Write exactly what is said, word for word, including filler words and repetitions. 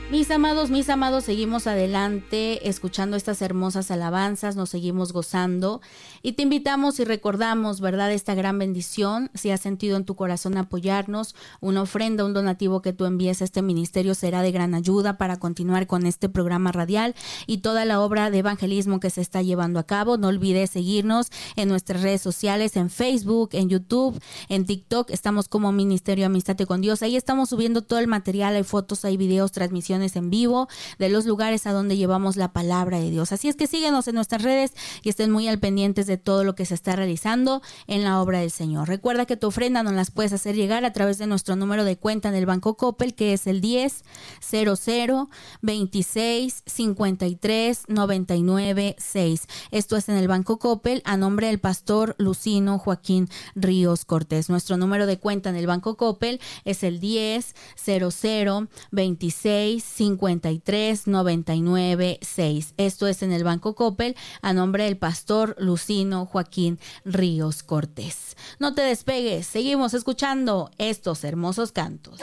Mis amados, mis amados, seguimos adelante escuchando estas hermosas alabanzas, nos seguimos gozando y te invitamos y recordamos, ¿verdad?, esta gran bendición. Si has sentido en tu corazón apoyarnos, una ofrenda, un donativo que tú envíes a este ministerio será de gran ayuda para continuar con este programa radial y toda la obra de evangelismo que se está llevando a cabo. No olvides seguirnos en nuestras redes sociales, en Facebook, en YouTube, en TikTok. Estamos como Ministerio Amístate con Dios. Ahí estamos subiendo todo el material, hay fotos, hay videos, transmisiones en vivo de los lugares a donde llevamos la palabra de Dios. Así es que síguenos en nuestras redes y estén muy al pendientes de todo lo que se está realizando en la obra del Señor. Recuerda que tu ofrenda nos las puedes hacer llegar a través de nuestro número de cuenta en el Banco Coppel, que es el diez cero cero veintiséis cincuenta y tres noventa y nueve seis. Esto es en el Banco Coppel a nombre del pastor Lucino Joaquín Ríos Cortés. Nuestro número de cuenta en el Banco Coppel es el diez cero cero veintiséis cincuenta y tres noventa y nueve seis. Esto es en el Banco Coppel a nombre del pastor Lucino Joaquín Ríos Cortés. No te despegues, seguimos escuchando estos hermosos cantos.